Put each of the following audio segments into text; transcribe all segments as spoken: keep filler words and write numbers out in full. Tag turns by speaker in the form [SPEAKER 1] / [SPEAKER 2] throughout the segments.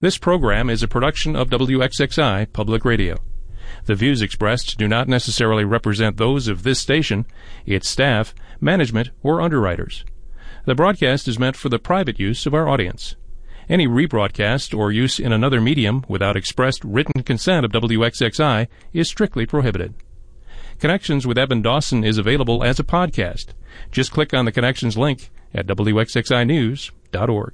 [SPEAKER 1] This program is a production of W X X I Public Radio. The views expressed do not necessarily represent those of this station, its staff, management, or underwriters. The broadcast is meant for the private use of our audience. Any rebroadcast or use in another medium without expressed written consent of W X X I is strictly prohibited. Connections with Evan Dawson is available as a podcast. Just click on the Connections link at W X X I news dot org.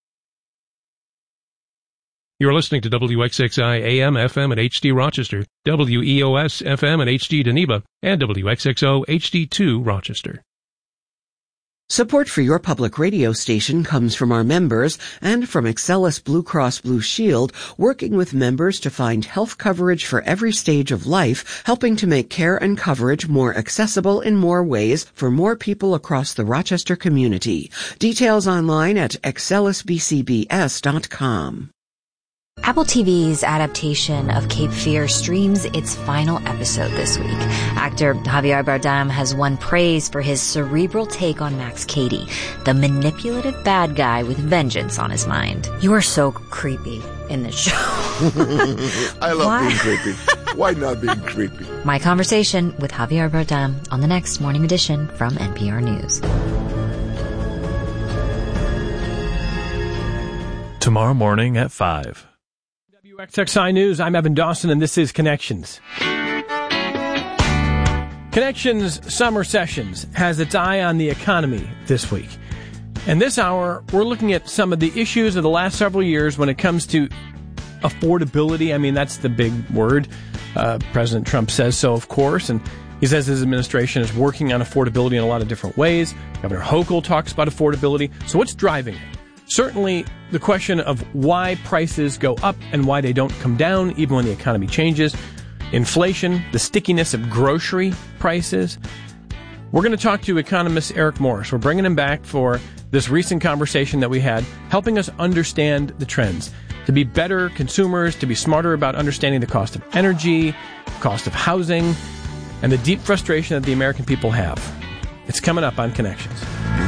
[SPEAKER 1] You're listening to W X X I A M, F M, and H D Rochester, W E O S, F M, and H D Geneva, and W X X O, H D two Rochester.
[SPEAKER 2] Support for your public radio station comes from our members and from Excellus Blue Cross Blue Shield, working with members to find health coverage for every stage of life, helping to make care and coverage more accessible in more ways for more people across the Rochester community. Details online at excellus b c b s dot com.
[SPEAKER 3] Apple T V's adaptation of Cape Fear streams its final episode this week. Actor Javier Bardem has won praise for his cerebral take on Max Cady, the manipulative bad guy with vengeance on his mind. You are so creepy in this show.
[SPEAKER 4] I love
[SPEAKER 3] Why?
[SPEAKER 4] being creepy. Why not being creepy?
[SPEAKER 3] My conversation with Javier Bardem on the next Morning Edition from N P R News.
[SPEAKER 5] Tomorrow morning at five.
[SPEAKER 6] W X X I News, I'm Evan Dawson, and this is Connections. Connections Summer Sessions has its eye on the economy this week. And this hour, we're looking at some of the issues of the last several years when it comes to affordability. I mean, that's the big word. Uh, President Trump says so, of course, and he says his administration is working on affordability in a lot of different ways. Governor Hochul talks about affordability. So what's driving it? Certainly, the question of why prices go up and why they don't come down, even when the economy changes. Inflation, the stickiness of grocery prices. We're going to talk to economist Eric Morris. We're bringing him back for this recent conversation that we had, helping us understand the trends, to be better consumers, to be smarter about understanding the cost of energy, cost of housing, and the deep frustration that the American people have. It's coming up on Connections.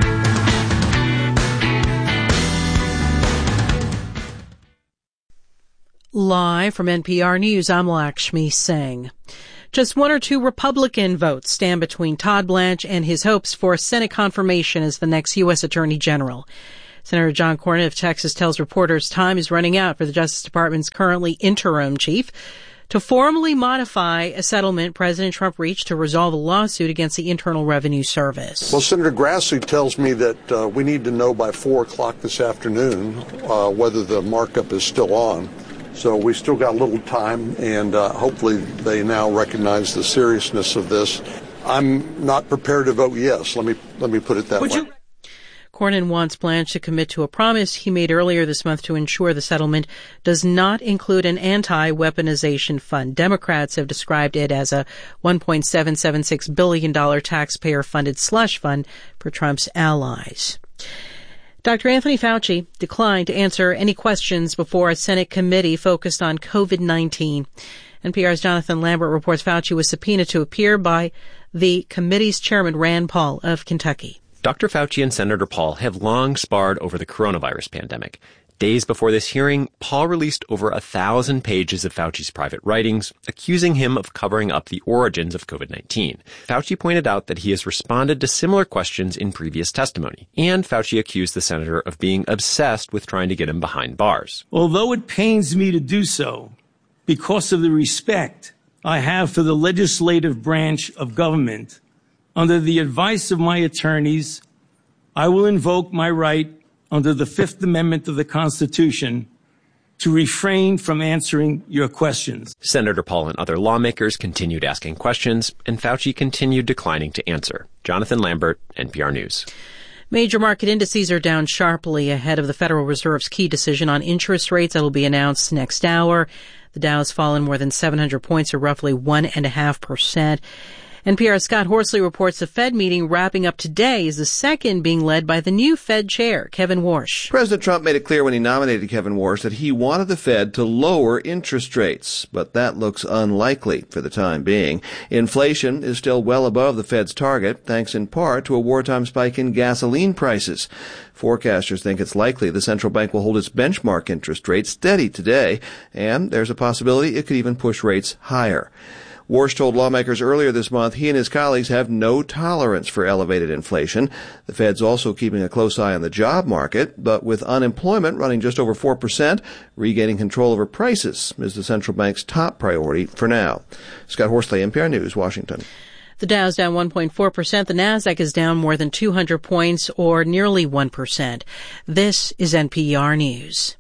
[SPEAKER 7] Live from N P R News, I'm Lakshmi Singh. Just one or two Republican votes stand between Todd Blanche and his hopes for Senate confirmation as the next U S Attorney General. Senator John Cornyn of Texas tells reporters time is running out for the Justice Department's currently interim chief to formally modify a settlement President Trump reached to resolve a lawsuit against the Internal Revenue Service.
[SPEAKER 8] Well, Senator Grassley tells me that uh, we need to know by four o'clock this afternoon uh, whether the markup is still on. So we still got a little time, and uh, hopefully they now recognize the seriousness of this. I'm not prepared to vote yes. Let me let me put it that
[SPEAKER 7] Would
[SPEAKER 8] way.
[SPEAKER 7] You- Cornyn wants Blanche to commit to a promise he made earlier this month to ensure the settlement does not include an anti-weaponization fund. Democrats have described it as a one point seven seven six billion dollars taxpayer-funded slush fund for Trump's allies. Doctor Anthony Fauci declined to answer any questions before a Senate committee focused on COVID nineteen. N P R's Jonathan Lambert reports Fauci was subpoenaed to appear by the committee's chairman, Rand Paul of Kentucky.
[SPEAKER 9] Doctor Fauci and Senator Paul have long sparred over the coronavirus pandemic. Days before this hearing, Paul released over a thousand pages of Fauci's private writings, accusing him of covering up the origins of COVID nineteen. Fauci pointed out that he has responded to similar questions in previous testimony, and Fauci accused the senator of being obsessed with trying to get him behind bars.
[SPEAKER 10] Although it pains me to do so, because of the respect I have for the legislative branch of government, under the advice of my attorneys, I will invoke my right under the Fifth Amendment of the Constitution to refrain from answering your questions.
[SPEAKER 9] Senator Paul and other lawmakers continued asking questions, and Fauci continued declining to answer. Jonathan Lambert, N P R News.
[SPEAKER 7] Major market indices are down sharply ahead of the Federal Reserve's key decision on interest rates that will be announced next hour. The Dow has fallen more than seven hundred points, or roughly one point five percent. N P R's Scott Horsley reports the Fed meeting wrapping up today is the second being led by the new Fed chair, Kevin Warsh.
[SPEAKER 11] President Trump made it clear when he nominated Kevin Warsh that he wanted the Fed to lower interest rates, but that looks unlikely for the time being. Inflation is still well above the Fed's target, thanks in part to a wartime spike in gasoline prices. Forecasters think it's likely the central bank will hold its benchmark interest rate steady today, and there's a possibility it could even push rates higher. Warsh told lawmakers earlier this month he and his colleagues have no tolerance for elevated inflation. The Fed's also keeping a close eye on the job market, but with unemployment running just over four percent, regaining control over prices is the central bank's top priority for now. Scott Horsley, N P R News, Washington.
[SPEAKER 7] The Dow's down one point four percent. The Nasdaq is down more than two hundred points, or nearly one percent. This is N P R News.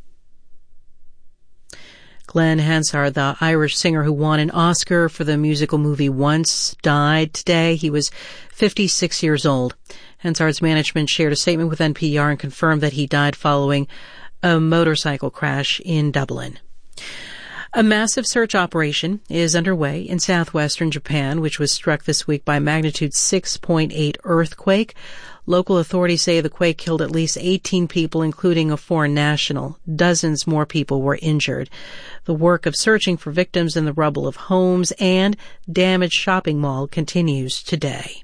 [SPEAKER 7] Glenn Hansard, the Irish singer who won an Oscar for the musical movie Once, died today. He was fifty-six years old. Hansard's management shared a statement with N P R and confirmed that he died following a motorcycle crash in Dublin. A massive search operation is underway in southwestern Japan, which was struck this week by a magnitude six point eight earthquake. Local authorities say the quake killed at least eighteen people, including a foreign national. Dozens more people were injured. The work of searching for victims in the rubble of homes and damaged shopping mall continues today.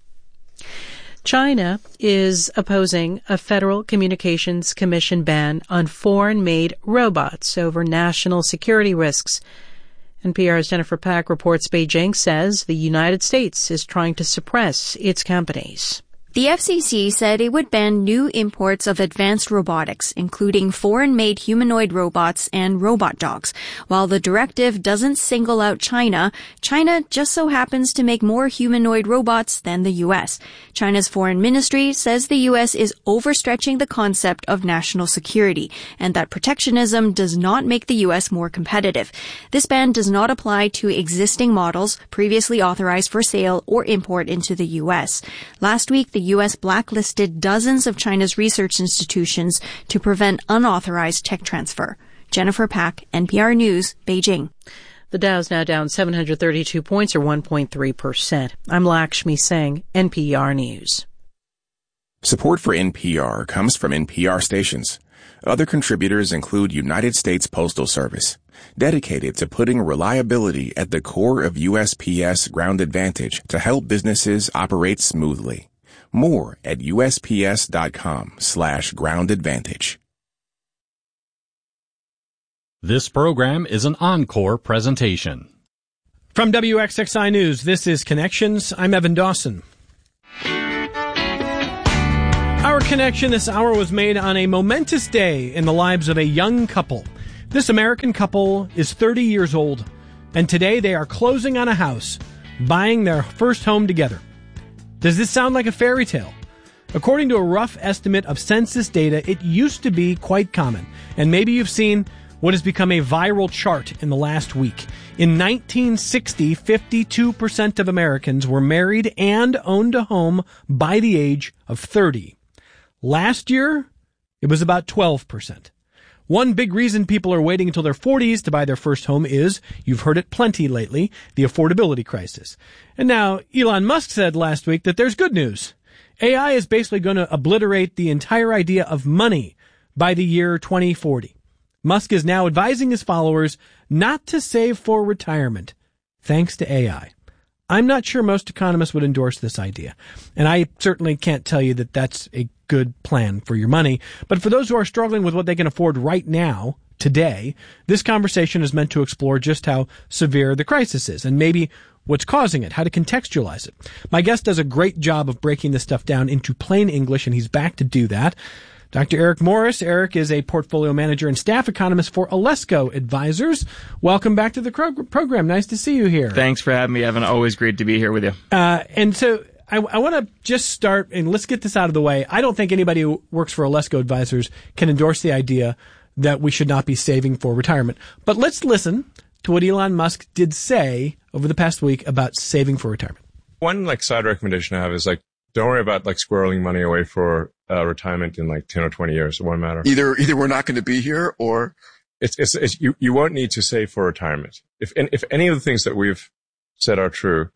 [SPEAKER 7] China is opposing a Federal Communications Commission ban on foreign-made robots over national security risks. N P R's Jennifer Pack reports Beijing says the United States is trying to suppress its companies.
[SPEAKER 12] The F C C said it would ban new imports of advanced robotics, including foreign-made humanoid robots and robot dogs. While the directive doesn't single out China, China just so happens to make more humanoid robots than the U S. China's foreign ministry says the U S is overstretching the concept of national security, and that protectionism does not make the U S more competitive. This ban does not apply to existing models previously authorized for sale or import into the U S. Last week, the The U S blacklisted dozens of China's research institutions to prevent unauthorized tech transfer. Jennifer Pack, N P R News, Beijing.
[SPEAKER 7] The Dow's now down seven hundred thirty-two points, or one point three percent. I'm Lakshmi Singh, N P R News.
[SPEAKER 13] Support for N P R comes from N P R stations. Other contributors include United States Postal Service, dedicated to putting reliability at the core of U S P S Ground Advantage to help businesses operate smoothly. More at usps.com slash ground advantage.
[SPEAKER 14] This program is an encore presentation.
[SPEAKER 6] From W X X I News, this is Connections. I'm Evan Dawson. Our connection this hour was made on a momentous day in the lives of a young couple. This American couple is thirty years old, and today they are closing on a house, buying their first home together. Does this sound like a fairy tale? According to a rough estimate of census data, it used to be quite common. And maybe you've seen what has become a viral chart in the last week. In nineteen sixty, fifty-two percent of Americans were married and owned a home by the age of thirty. Last year, it was about twelve percent. One big reason people are waiting until their forties to buy their first home is, you've heard it plenty lately, the affordability crisis. And now, Elon Musk said last week that there's good news. A I is basically going to obliterate the entire idea of money by the year twenty forty. Musk is now advising his followers not to save for retirement, thanks to A I. I'm not sure most economists would endorse this idea, and I certainly can't tell you that that's a good plan for your money. But for those who are struggling with what they can afford right now, today, this conversation is meant to explore just how severe the crisis is and maybe what's causing it, how to contextualize it. My guest does a great job of breaking this stuff down into plain English, and he's back to do that. Doctor Eric Morris. Eric is a portfolio manager and staff economist for Alesco Advisors. Welcome back to the program. Nice to see you here.
[SPEAKER 15] Thanks for having me, Evan. Always great to be here with you.
[SPEAKER 6] Uh, and so I, I want to just start, and let's get this out of the way. I don't think anybody who works for Alesco Advisors can endorse the idea that we should not be saving for retirement. But let's listen to what Elon Musk did say over the past week about saving for retirement.
[SPEAKER 16] One like side recommendation I have is like, don't worry about like squirreling money away for uh, retirement in like ten or twenty years. It won't matter.
[SPEAKER 4] Either, either we're not going to be here or
[SPEAKER 16] it's, it's, it's, you, you won't need to save for retirement. If, if any of the things that we've said are true,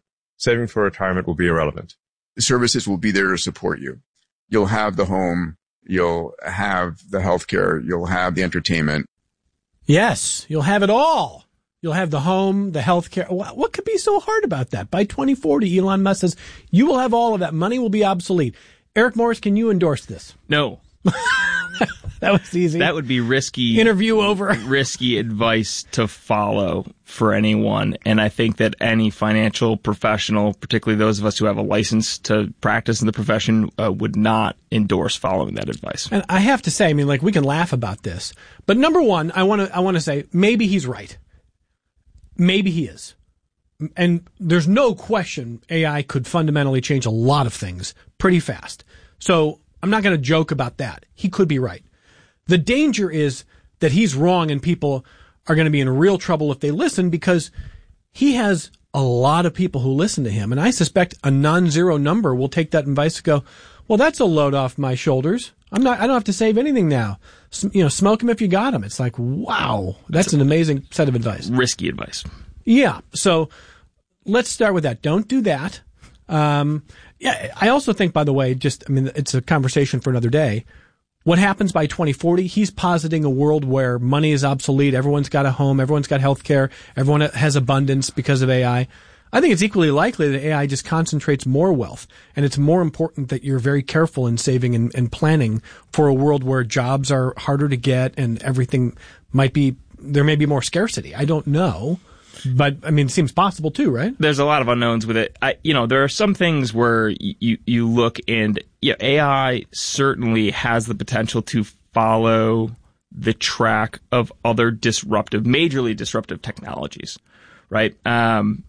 [SPEAKER 16] saving for retirement will be irrelevant.
[SPEAKER 17] Services will be there to support you. You'll have the home. You'll have the healthcare. You'll have the entertainment.
[SPEAKER 6] Yes, you'll have it all. You'll have the home, the healthcare. What could be so hard about that? By twenty forty, Elon Musk says, you will have all of that. Money will be obsolete. Eric Morris, can you endorse this?
[SPEAKER 15] No.
[SPEAKER 6] That was easy.
[SPEAKER 15] That would be risky.
[SPEAKER 6] Interview over.
[SPEAKER 15] Risky advice to follow for anyone. And I think that any financial professional, particularly those of us who have a license to practice in the profession, uh, would not endorse following that advice.
[SPEAKER 6] And I have to say, I mean, like, we can laugh about this. But number one, I want to I want to say, maybe he's right. Maybe he is. And there's no question A I could fundamentally change a lot of things pretty fast. So I'm not going to joke about that. He could be right. The danger is that he's wrong and people are going to be in real trouble if they listen, because he has a lot of people who listen to him. And I suspect a non-zero number will take that advice and go, well, that's a load off my shoulders. I'm not, I don't have to save anything now. S- you know, smoke him if you got him. It's like, wow, that's, that's an amazing set of advice.
[SPEAKER 15] Risky advice.
[SPEAKER 6] Yeah. So let's start with that. Don't do that. Um, yeah, I also think, by the way, just, I mean, it's a conversation for another day. What happens by twenty forty? He's positing a world where money is obsolete. Everyone's got a home. Everyone's got health care. Everyone has abundance because of A I. I think it's equally likely that A I just concentrates more wealth. And it's more important that you're very careful in saving and, and planning for a world where jobs are harder to get and everything might be, there may be more scarcity. I don't know. But, I mean, it seems possible too, right?
[SPEAKER 15] There's a lot of unknowns with it. I, you know, there are some things where you, you look and yeah, A I certainly has the potential to follow the track of other disruptive, majorly disruptive technologies, right? Um,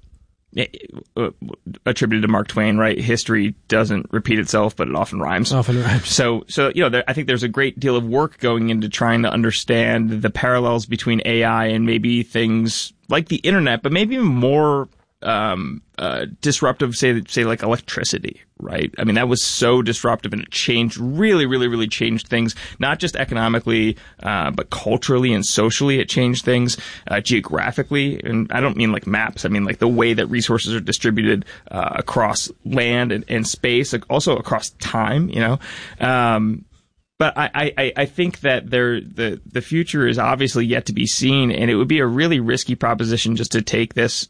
[SPEAKER 15] attributed to Mark Twain, right? History doesn't repeat itself, but it often rhymes.
[SPEAKER 6] Often rhymes.
[SPEAKER 15] So, so you know, there, I think there's a great deal of work going into trying to understand the parallels between A I and maybe things like the internet, but maybe even more um, uh, disruptive, say, say like electricity, right? I mean, that was so disruptive and it changed, really, really, really changed things, not just economically, uh, but culturally and socially. It changed things uh, geographically. And I don't mean like maps. I mean like the way that resources are distributed uh, across land and, and space, like also across time, you know? Um, But I, I, I think that there the the future is obviously yet to be seen, and it would be a really risky proposition just to take this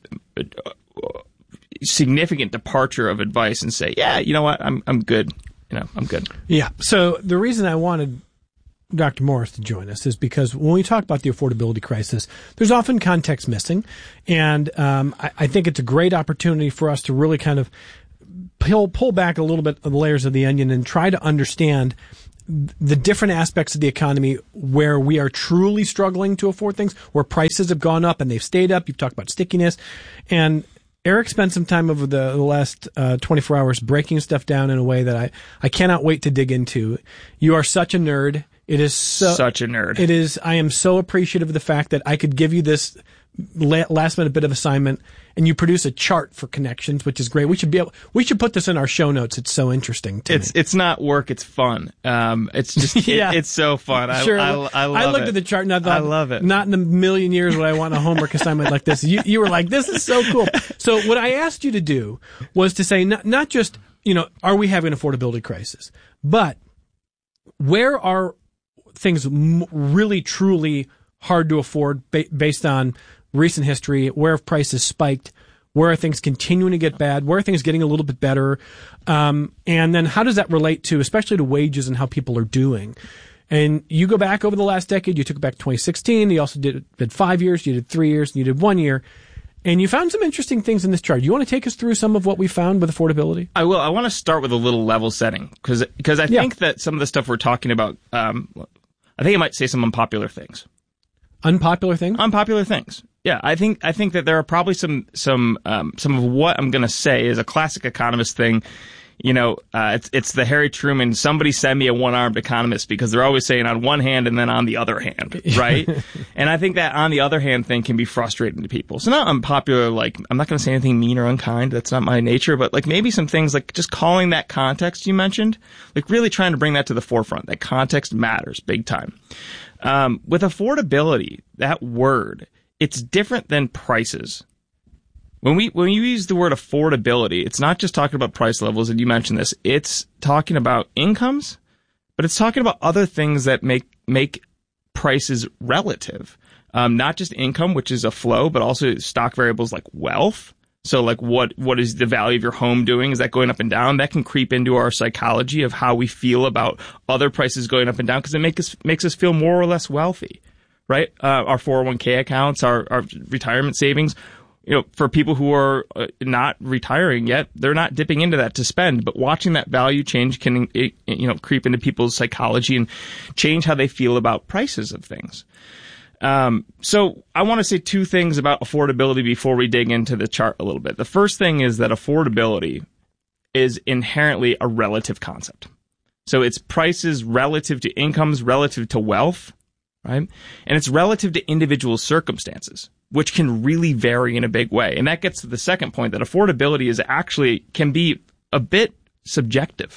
[SPEAKER 15] significant departure of advice and say, yeah, you know what, I'm I'm good, you know, I'm good.
[SPEAKER 6] Yeah. So the reason I wanted Doctor Morris to join us is because when we talk about the affordability crisis, there's often context missing, and um, I, I think it's a great opportunity for us to really kind of pull pull back a little bit of the layers of the onion and try to understand the different aspects of the economy where we are truly struggling to afford things, where prices have gone up and they've stayed up. You've talked about stickiness. And Eric spent some time over the, the last uh, twenty-four hours breaking stuff down in a way that I, I cannot wait to dig into. You are such a nerd. It is so,
[SPEAKER 15] such a nerd.
[SPEAKER 6] It is. I am so appreciative of the fact that I could give you this last minute bit of assignment and you produce a chart for connections, which is great. We should be able, we should put this in our show notes. It's so interesting to
[SPEAKER 15] it's,
[SPEAKER 6] me.
[SPEAKER 15] It's not work. It's fun. Um, it's just,
[SPEAKER 6] yeah.
[SPEAKER 15] it, it's so fun. I,
[SPEAKER 6] sure.
[SPEAKER 15] I, I love
[SPEAKER 6] I looked
[SPEAKER 15] it.
[SPEAKER 6] at the chart and I thought,
[SPEAKER 15] I love it.
[SPEAKER 6] Not in a million years would I want a homework assignment like this. You, you were like, this is so cool. So what I asked you to do was to say, not, not just, you know, are we having an affordability crisis, but where are things m- really, truly hard to afford ba- based on recent history? Where have prices spiked? Where are things continuing to get bad? Where are things getting a little bit better? Um, and then how does that relate to, especially to wages and how people are doing? And you go back over the last decade, you took it back to twenty sixteen. You also did, did five years, you did three years, and you did one year. And you found some interesting things in this chart. You want to take us through some of what we found with affordability?
[SPEAKER 15] I will. I want to start with a little level setting because because I
[SPEAKER 6] Yeah.
[SPEAKER 15] think that some of the stuff we're talking about, um, I think I might say some unpopular things.
[SPEAKER 6] Unpopular things?
[SPEAKER 15] Unpopular things. Yeah, I think I think that there are probably some some um, some of what I'm going to say is a classic economist thing. You know, uh, it's it's the Harry Truman, somebody send me a one-armed economist, because they're always saying on one hand and then on the other hand, right? And I think that on the other hand thing can be frustrating to people. So not unpopular, like, I'm not going to say anything mean or unkind. That's not my nature. But like maybe some things like just calling that context you mentioned, like really trying to bring that to the forefront. That context matters big time. Um, with affordability, that word, it's different than prices. When we when you use the word affordability, it's not just talking about price levels, and you mentioned this. It's talking about incomes, but it's talking about other things that make make prices relative. Um, not just income, which is a flow, but also stock variables like wealth. So like what what is the value of your home doing? Is that going up and down? That can creep into our psychology of how we feel about other prices going up and down, because it makes us makes us feel more or less wealthy, right? Uh, our four oh one k accounts, our, our retirement savings. You know, for people who are uh, not retiring yet, they're not dipping into that to spend, but watching that value change can, it, you know, creep into people's psychology and change how they feel about prices of things. Um, so I want to say two things about affordability before we dig into the chart a little bit. The first thing is that affordability is inherently a relative concept. So it's prices relative to incomes, relative to wealth, right? And it's relative to individual circumstances, which can really vary in a big way. And that gets to the second point, that affordability is actually can be a bit subjective.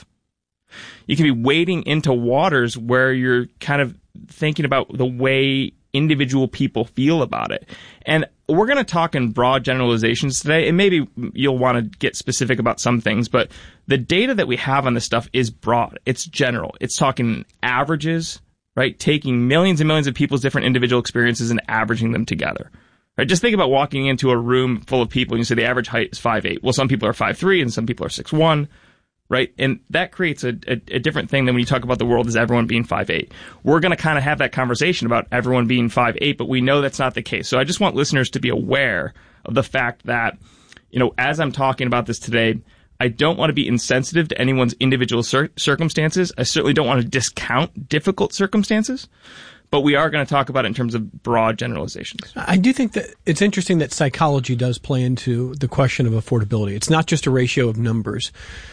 [SPEAKER 15] You can be wading into waters where you're kind of thinking about the way individual people feel about it. And we're going to talk in broad generalizations today, and maybe you'll want to get specific about some things, but the data that we have on this stuff is broad. It's general. It's talking averages, right? Taking millions and millions of people's different individual experiences and averaging them together. Right, just think about walking into a room full of people and you say the average height is five eight. Well, some people are five three and some people are six one, right? And that creates a, a, a different thing than when you talk about the world as everyone being five eight. We're going to kind of have that conversation about everyone being five eight, but we know that's not the case. So I just want listeners to be aware of the fact that, you know, as I'm talking about this today, I don't want to be insensitive to anyone's individual cir- circumstances. I certainly don't want to discount difficult circumstances. But we are going to talk about it in terms of broad generalizations.
[SPEAKER 6] I do think that it's interesting that psychology does play into the question of affordability. It's not just a ratio of numbers.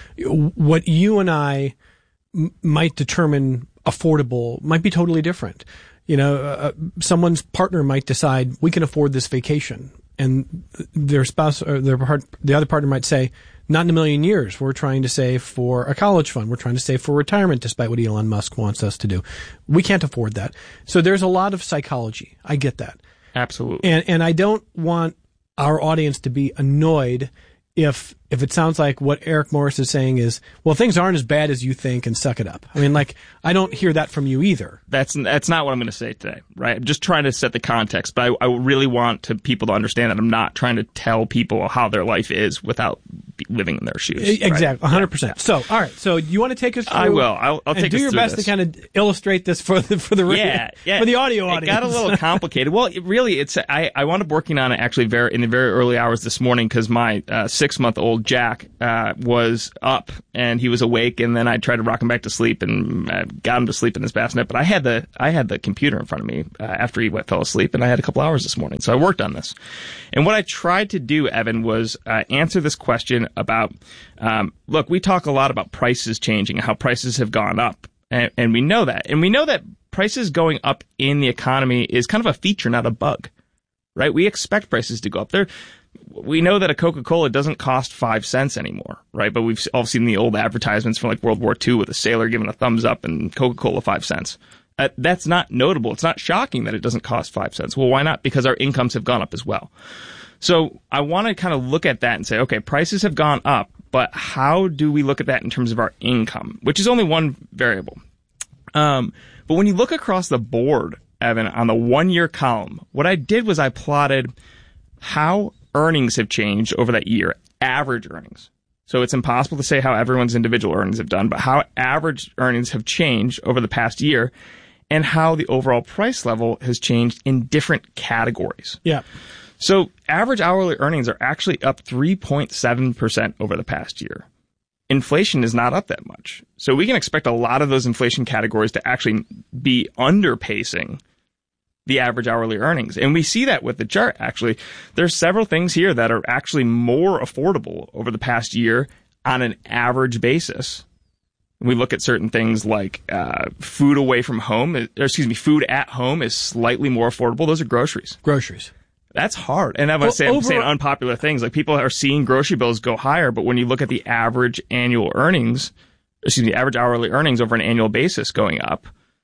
[SPEAKER 6] What you and I m- might determine affordable might be totally different. You know, uh, someone's partner might decide we can afford this vacation, and their spouse or their part, the other partner might say, not in a million years. We're trying to save for a college fund. We're trying to save for retirement, despite what Elon Musk wants us to do. We can't afford that. So there's a lot of psychology. I get that.
[SPEAKER 15] Absolutely.
[SPEAKER 6] And and I don't want our audience to be annoyed if if it sounds like what Eric Morris is saying is, well, things aren't as bad as you think and suck it up. I mean, like, I don't hear that from you either.
[SPEAKER 15] That's that's not what I'm going to say today, right? I'm just trying to set the context, but I, I really want to people to understand that I'm not trying to tell people how their life is without living in their shoes.
[SPEAKER 6] Exactly,
[SPEAKER 15] right?
[SPEAKER 6] one hundred percent. Yeah. So, all right, so you want to take us through?
[SPEAKER 15] I will. I'll, I'll take
[SPEAKER 6] and do
[SPEAKER 15] us
[SPEAKER 6] your
[SPEAKER 15] through
[SPEAKER 6] best
[SPEAKER 15] this.
[SPEAKER 6] to kind of illustrate this for the for the
[SPEAKER 15] yeah, yeah.
[SPEAKER 6] for the audio
[SPEAKER 15] it
[SPEAKER 6] audience.
[SPEAKER 15] It got a little complicated. Well, it really, it's I, I wound up working on it actually very in the very early hours this morning because my uh, six month old Jack uh, was up and he was awake, and then I tried to rock him back to sleep and uh, got him to sleep in this bassinet. But I had the I had the computer in front of me uh, after he went, fell asleep, and I had a couple hours this morning, so I worked on this. And what I tried to do, Evan, was uh, answer this question about. Um, look, we talk a lot about prices changing and how prices have gone up, and, and we know that. And we know that prices going up in the economy is kind of a feature, not a bug, right? We expect prices to go up. There, we know that a Coca-Cola doesn't cost five cents anymore, right? But we've all seen the old advertisements from like World War Two with a sailor giving a thumbs up and Coca-Cola five cents. Uh, that's not notable. It's not shocking that it doesn't cost five cents. Well, why not? Because our incomes have gone up as well. So I want to kind of look at that and say, okay, prices have gone up, but how do we look at that in terms of our income, which is only one variable. Um, but when you look across the board, Evan, on the one-year column, what I did was I plotted how earnings have changed over that year, average earnings. So it's impossible to say how everyone's individual earnings have done, but how average earnings have changed over the past year and how the overall price level has changed in different categories.
[SPEAKER 6] Yeah.
[SPEAKER 15] So average hourly earnings are actually up three point seven percent over the past year. Inflation is not up that much. So we can expect a lot of those inflation categories to actually be underpacing the average hourly earnings. And we see that with the chart, actually. There's several things here that are actually more affordable over the past year on an average basis. We look at certain things like uh, food away from home, or excuse me, food at home is slightly more affordable. Those are groceries.
[SPEAKER 6] Groceries.
[SPEAKER 15] That's hard. And I'm well, say, I'm saying unpopular things. Like people are seeing grocery bills go higher, but when you look at the average annual earnings, excuse me, average hourly earnings over an annual basis going up,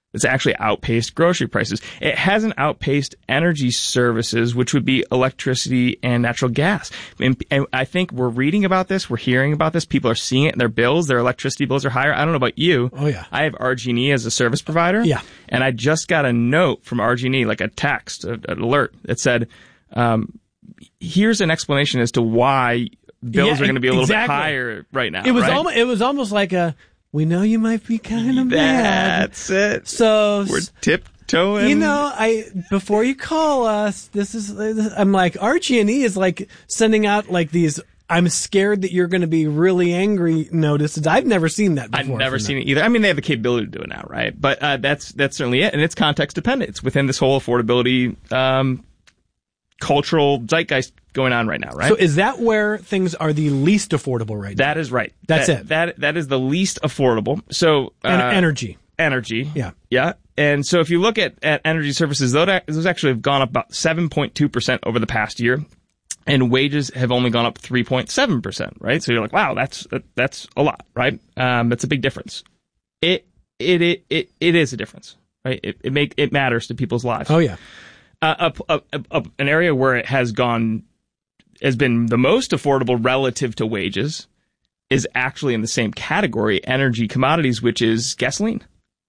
[SPEAKER 15] It's actually outpaced grocery prices. It hasn't outpaced energy services, which would be electricity and natural gas. And, and I think we're reading about this. We're hearing about this. People are seeing it in their bills. Their electricity bills are higher. I don't know about you.
[SPEAKER 6] Oh, yeah.
[SPEAKER 15] I have R G and E as a service provider.
[SPEAKER 6] Yeah.
[SPEAKER 15] And I just got a note from R G and E, like a text, an alert that said, um, here's an explanation as to why bills
[SPEAKER 6] Yeah,
[SPEAKER 15] are going to be a little
[SPEAKER 6] exactly.
[SPEAKER 15] bit higher right now.
[SPEAKER 6] It was
[SPEAKER 15] right?
[SPEAKER 6] almost, it was almost like a, we know you might be kind of mad.
[SPEAKER 15] That's it.
[SPEAKER 6] So
[SPEAKER 15] we're tiptoeing.
[SPEAKER 6] You know, I before you call us, this is I'm like R G and E is like sending out like these I'm scared that you're going to be really angry notices. I've never seen that before.
[SPEAKER 15] I've never seen it either. I mean, they have the capability to do it now, right? But uh, that's that's certainly it, and it's context dependent. It's within this whole affordability um, cultural zeitgeist going on right now, right?
[SPEAKER 6] So is that where things are the least affordable right now?
[SPEAKER 15] That is right.
[SPEAKER 6] That's
[SPEAKER 15] that,
[SPEAKER 6] it.
[SPEAKER 15] That That is the least affordable. So uh,
[SPEAKER 6] En- energy.
[SPEAKER 15] Energy.
[SPEAKER 6] Yeah.
[SPEAKER 15] Yeah. And so if you look at, at energy services, those, those actually have gone up about seven point two percent over the past year. And wages have only gone up three point seven percent, right? So you're like, wow, that's that's a lot, right? Um, that's a big difference. It it it it, it is a difference, right? It it make it matters to people's lives.
[SPEAKER 6] Oh yeah.
[SPEAKER 15] Uh, a, a, a, an area where it has gone has been the most affordable relative to wages is actually in the same category, energy commodities, which is gasoline.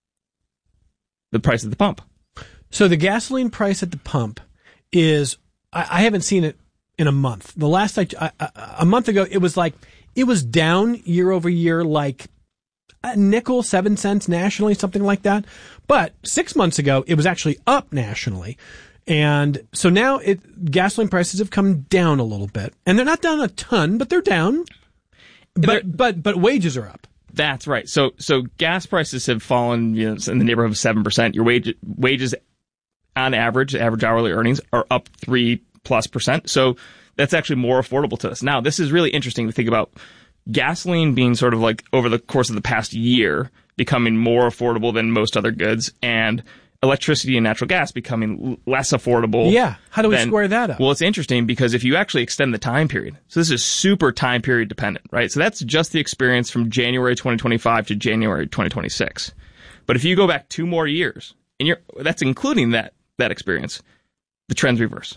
[SPEAKER 15] The price at the pump.
[SPEAKER 6] So the gasoline price at the pump is, I, I haven't seen it in a month. The last I, I, a month ago, it was like, it was down year over year, like a nickel, seven cents nationally, something like that. But six months ago, it was actually up nationally. And so now it, gasoline prices have come down a little bit, and they're not down a ton, but they're down. But, they're, but, but wages are up.
[SPEAKER 15] That's right. So, so gas prices have fallen, you know, in the neighborhood of seven percent. Your wage, wages on average, average hourly earnings are up three plus percent. So that's actually more affordable to us. Now, this is really interesting to think about gasoline being sort of like over the course of the past year becoming more affordable than most other goods, and electricity and natural gas becoming less affordable.
[SPEAKER 6] Yeah. How do we
[SPEAKER 15] than,
[SPEAKER 6] square that up?
[SPEAKER 15] Well, it's interesting because if you actually extend the time period, so this is super time period dependent, right? So that's just the experience from January twenty twenty-five to January twenty twenty-six. But if you go back two more years, and you're that's including that that experience, the trend's reverse.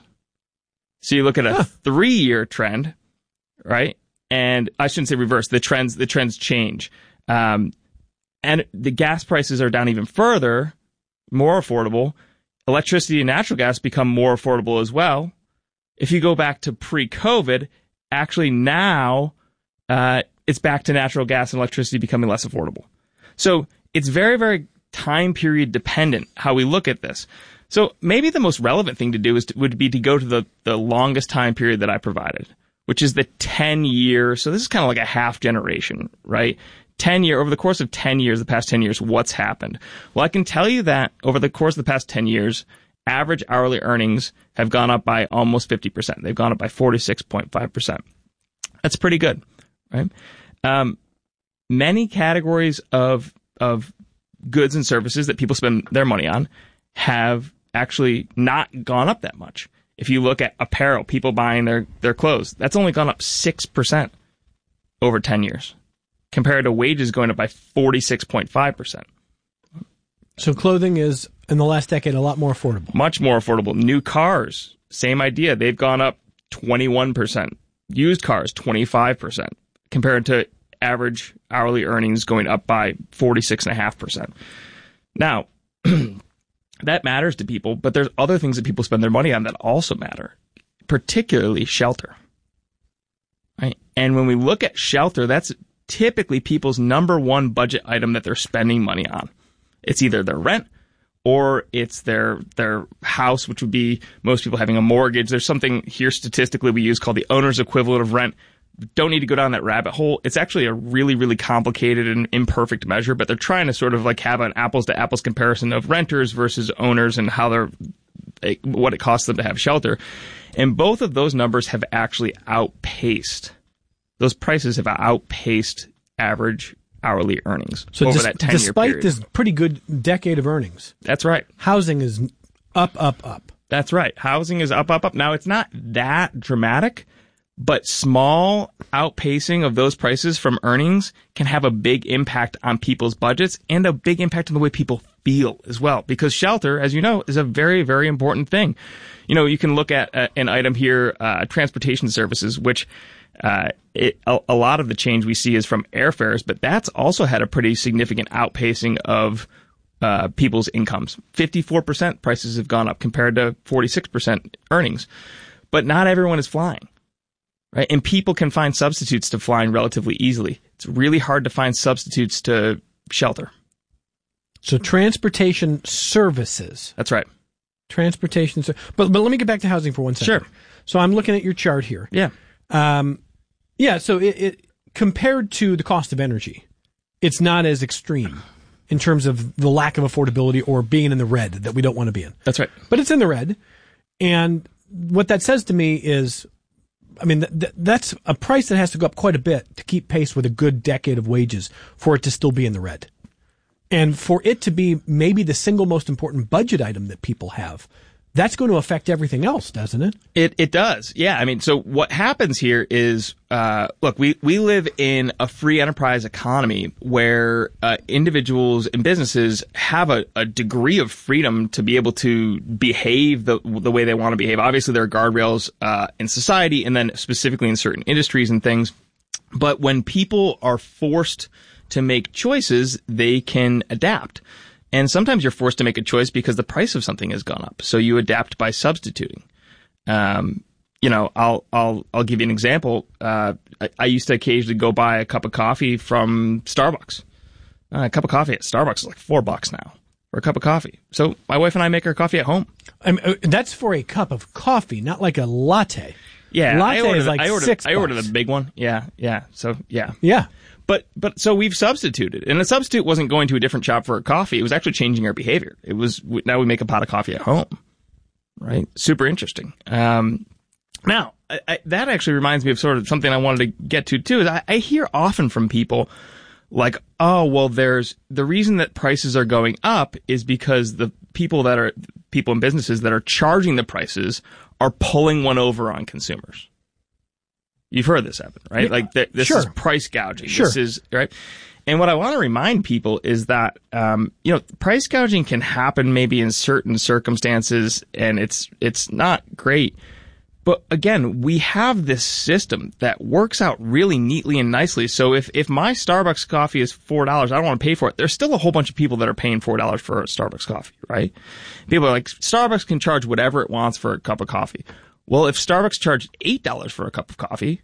[SPEAKER 15] So you look at a huh. three-year trend, right? And I shouldn't say reverse. The trends the trends change, um, and the gas prices are down even further. More affordable. Electricity and natural gas become more affordable as well. If you go back to pre-COVID, actually now uh, it's back to natural gas and electricity becoming less affordable. So it's very, very time period dependent how we look at this. So maybe the most relevant thing to do is to, would be to go to the, the longest time period that I provided, which is the ten year. So this is kind of like a half generation, right? ten year, over the course of ten years, the past ten years, what's happened? Well, I can tell you that over the course of the past ten years, average hourly earnings have gone up by almost fifty percent. They've gone up by forty-six point five percent. That's pretty good, right? Um, many categories of, of goods and services that people spend their money on have actually not gone up that much. If you look at apparel, people buying their, their clothes, that's only gone up six percent over ten years. Compared to wages going up by forty-six point five percent.
[SPEAKER 6] So clothing is, in the last decade, a lot more affordable.
[SPEAKER 15] Much more affordable. New cars, same idea. They've gone up twenty-one percent. Used cars, twenty-five percent. Compared to average hourly earnings going up by forty-six point five percent. Now, that matters to people, but there's other things that people spend their money on that also matter, particularly shelter. Right? And when we look at shelter, that's typically people's number one budget item that they're spending money on. It's either their rent or it's their their house, which would be most people having a mortgage. There's something here statistically we use called the owner's equivalent of rent. Don't need to go down that rabbit hole. It's actually a really, really complicated and imperfect measure, but they're trying to sort of like have an apples to apples comparison of renters versus owners and how they're what it costs them to have shelter. And both of those numbers have actually outpaced Those prices have outpaced average hourly earnings
[SPEAKER 6] so
[SPEAKER 15] over
[SPEAKER 6] dis-
[SPEAKER 15] that ten-year period.
[SPEAKER 6] Despite this pretty good decade of earnings.
[SPEAKER 15] That's right.
[SPEAKER 6] Housing is up, up, up.
[SPEAKER 15] That's right. Housing is up, up, up. Now, it's not that dramatic, But small outpacing of those prices from earnings can have a big impact on people's budgets and a big impact on the way people feel as well. Because shelter, as you know, is a very, very important thing. You know, you can look at uh, an item here, uh, transportation services, which uh, it, a, a lot of the change we see is from airfares, but that's also had a pretty significant outpacing of uh, people's incomes. fifty-four percent prices have gone up compared to forty-six percent earnings. But not everyone is flying. Right? And people can find substitutes to flying relatively easily. It's really hard to find substitutes to shelter.
[SPEAKER 6] So transportation services.
[SPEAKER 15] That's right.
[SPEAKER 6] Transportation. But but let me get back to housing for one second.
[SPEAKER 15] Sure.
[SPEAKER 6] So I'm looking at your chart here.
[SPEAKER 15] Yeah.
[SPEAKER 6] Um, yeah. So it, it compared to the cost of energy, it's not as extreme in terms of the lack of affordability or being in the red that we don't want to be in.
[SPEAKER 15] That's right.
[SPEAKER 6] But it's in the red. And what that says to me is, I mean, th- th- that's a price that has to go up quite a bit to keep pace with a good decade of wages for it to still be in the red. And for it to be maybe the single most important budget item that people have, that's going to affect everything else, doesn't it?
[SPEAKER 15] It it does. Yeah. I mean, so what happens here is, uh, look, we, we live in a free enterprise economy where uh, individuals and businesses have a, a degree of freedom to be able to behave the the way they want to behave. Obviously, there are guardrails uh, in society and then specifically in certain industries and things. But when people are forced to make choices, they can adapt. And sometimes you're forced to make a choice because the price of something has gone up. So you adapt by substituting. Um, you know, I'll, I'll, I'll give you an example. Uh, I, I used to occasionally go buy a cup of coffee from Starbucks. Uh, a cup of coffee at Starbucks is like four bucks now for a cup of coffee. So my wife and I make our coffee at home.
[SPEAKER 6] I mean, uh, that's for a cup of coffee, not like a latte.
[SPEAKER 15] Yeah.
[SPEAKER 6] Latte
[SPEAKER 15] I ordered,
[SPEAKER 6] is like
[SPEAKER 15] I ordered,
[SPEAKER 6] six
[SPEAKER 15] I ordered
[SPEAKER 6] bucks.
[SPEAKER 15] the big one. Yeah. Yeah. So yeah.
[SPEAKER 6] Yeah.
[SPEAKER 15] But, but, so we've substituted. And the substitute wasn't going to a different shop for a coffee. It was actually changing our behavior. It was, now we make a pot of coffee at home. Right? Super interesting. Um, now, I, I, that actually reminds me of sort of something I wanted to get to too, is I, I hear often from people like, oh, well, there's, the reason that prices are going up is because the people that are, people and businesses that are charging the prices are pulling one over on consumers. You've heard this happen, right?
[SPEAKER 6] Yeah,
[SPEAKER 15] like th- this
[SPEAKER 6] sure.
[SPEAKER 15] is price gouging.
[SPEAKER 6] Sure.
[SPEAKER 15] This is right. And what I want to remind people is that um, you know, price gouging can happen maybe in certain circumstances, and it's it's not great. But again, we have this system that works out really neatly and nicely. So if if my Starbucks coffee is four dollars, I don't want to pay for it. There's still a whole bunch of people that are paying four dollars for a Starbucks coffee, right? People are like, Starbucks can charge whatever it wants for a cup of coffee. Well, if Starbucks charged eight dollars for a cup of coffee,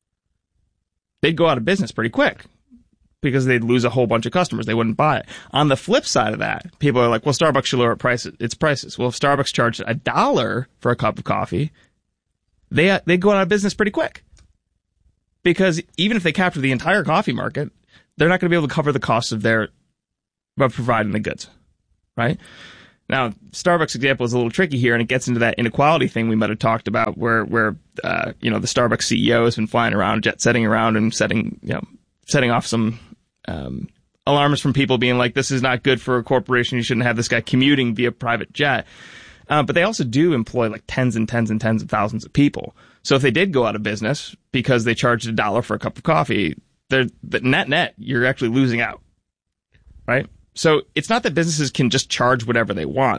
[SPEAKER 15] they'd go out of business pretty quick because they'd lose a whole bunch of customers. They wouldn't buy it. On the flip side of that, people are like, well, Starbucks should lower prices, its prices. Well, if Starbucks charged a dollar for a cup of coffee, they they go out of business pretty quick. Because even if they capture the entire coffee market, they're not going to be able to cover the costs of their of providing the goods, right? Now, Starbucks example is a little tricky here, and it gets into that inequality thing we might have talked about, where where uh, you know, the Starbucks C E O has been flying around, jet setting around, and setting you know setting off some um, alarms from people being like, this is not good for a corporation. You shouldn't have this guy commuting via private jet. Uh, but they also do employ like tens and tens and tens of thousands of people. So if they did go out of business because they charged a dollar for a cup of coffee, they're the net net, you're actually losing out, right? So it's not that businesses can just charge whatever they want.